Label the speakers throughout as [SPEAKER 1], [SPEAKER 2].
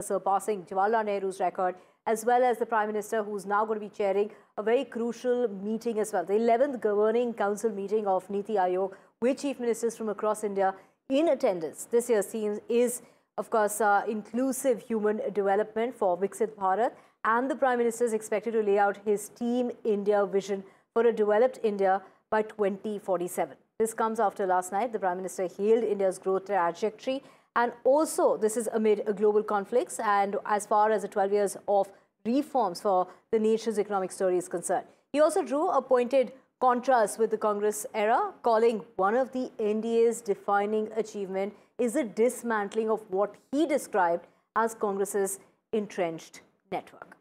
[SPEAKER 1] surpassing Jawaharlal Nehru's record, as well as the Prime Minister, who's now going to be chairing a very crucial meeting as well, the 11th Governing Council meeting of Niti Aayog, with chief ministers from across India in attendance. This year's theme is, of course, inclusive human development for Viksit Bharat, and the Prime Minister is expected to lay out his Team India vision for a developed India by 2047. This comes after last night the Prime Minister hailed India's growth trajectory, and also this is amid global conflicts and as far as the 12 years of reforms for the nation's economic story is concerned. He also drew a pointed contrast with the Congress era, calling one of the NDA's defining achievement is the dismantling of what he described as Congress's entrenched network.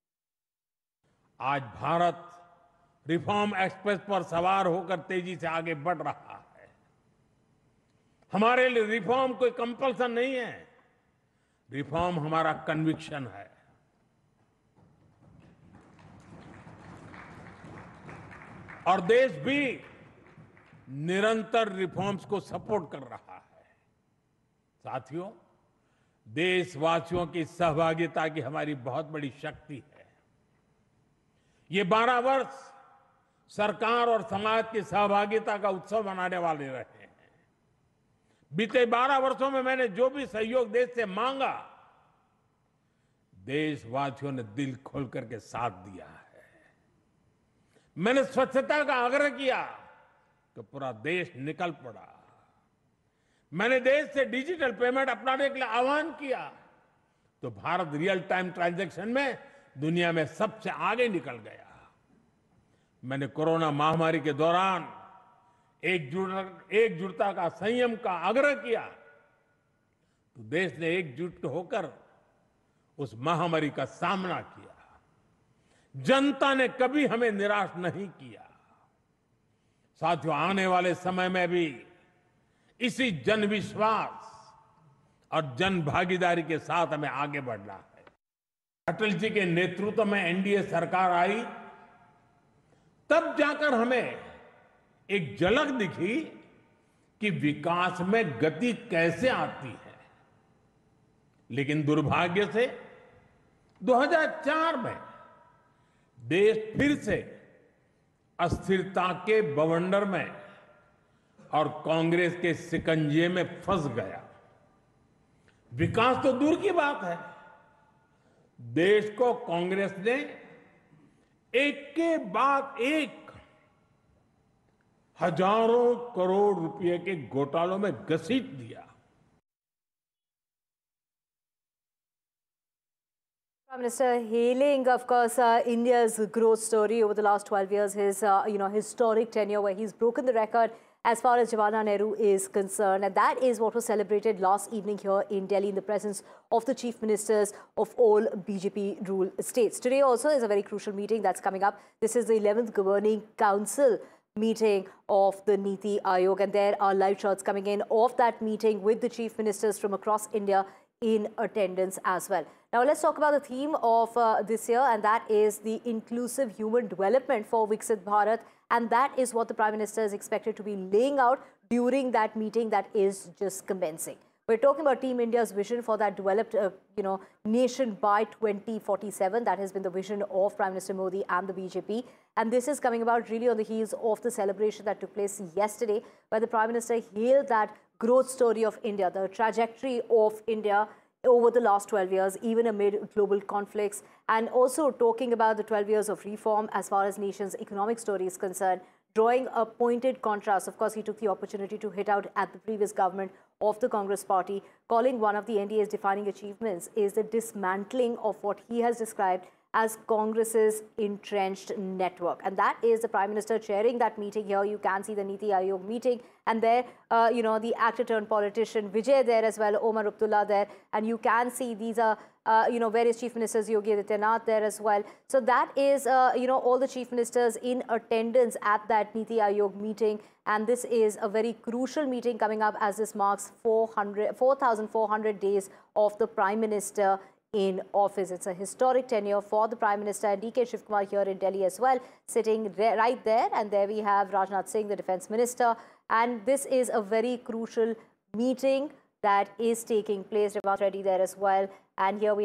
[SPEAKER 2] आज Bharat reform express पर सवार होकर तेजी से आगे बढ़ रहा है। हमारे लिए रिफॉर्म कोई कंपल्सन नहीं है, रिफॉर्म हमारा कन्विक्शन है। और देश भी निरंतर रिफॉर्म्स को सपोर्ट कर रहा है। साथियों, देशवासियों की सहभागिता की हमारी बहुत बड़ी शक्ति है। ये 12 वर्ष सरकार और समाज की सहभागिता का उत्सव मनाने वाले रहे हैं। बीते 12 वर्षों में मैंने जो भी सहयोग देश से मांगा, देशवासियों ने दिल खोल करके साथ दिया है। मैंने स्वच्छता का आग्रह किया तो पूरा देश निकल पड़ा। मैंने देश से डिजिटल पेमेंट अपनाने के लिए आह्वान किया तो भारत रियल टाइम ट्रांजैक्शन में दुनिया में सबसे आगे निकल गया। मैंने कोरोना महामारी के दौरान एकजुटता का, संयम का आग्रह किया तो देश ने एकजुट होकर उस महामारी का सामना किया। जनता ने कभी हमें निराश नहीं किया। साथियों, आने वाले समय में भी इसी जनविश्वास और जन भागीदारी के साथ हमें आगे बढ़ना है। अटल जी के नेतृत्व में एनडीए सरकार आई, तब जाकर हमें एक झलक दिखी कि विकास में गति कैसे आती है। लेकिन दुर्भाग्य से 2004 में देश फिर से अस्थिरता के बवंडर में और कांग्रेस के शिकंजे में फंस गया। विकास तो दूर की बात है, देश को कांग्रेस ने एक के बाद एक हजारों करोड़ रुपए के घोटालों में घसीट दिया।
[SPEAKER 1] Prime Minister hailing, of course, India's growth story over the last 12 years, his historic tenure where he's broken the record as far as Jawaharlal Nehru is concerned. And that is what was celebrated last evening here in Delhi in the presence of the chief ministers of all BJP ruled states. Today also is a very crucial meeting that's coming up. This is the 11th Governing Council meeting of the Niti Aayog, and there are live shots coming in of that meeting with the chief ministers from across India in attendance as well. Now let's talk about the theme of this year, and that is the inclusive human development for Viksit Bharat, and that is what the Prime Minister is expected to be laying out during that meeting that is just commencing. We're talking about Team India's vision for that developed nation by 2047. That has been the vision of Prime Minister Modi and the BJP. And this is coming about really on the heels of the celebration that took place yesterday, where the Prime Minister hailed that growth story of India, the trajectory of India over the last 12 years, even amid global conflicts, and also talking about the 12 years of reform as far as nation's economic story is concerned, drawing a pointed contrast. Of course, he took the opportunity to hit out at the previous government of the Congress party, calling one of the NDA's defining achievements is the dismantling of what he has described as Congress's entrenched network. And that is the Prime Minister chairing that meeting here. You can see the Niti Aayog meeting, and there, the actor turned politician Vijay there as well, Omar Abdullah there, and you can see these are, various chief ministers, Yogi Adityanath there as well. So that is, all the chief ministers in attendance at that Niti Aayog meeting, and this is a very crucial meeting coming up as this marks 4,400 days of the Prime Minister in office. It's a historic tenure for the Prime Minister, and DK Shiv Kumar here in Delhi as well, sitting right there. And there we have Rajnath Singh, the Defence Minister. And this is a very crucial meeting that is taking place. Revanth Reddy there as well. And here we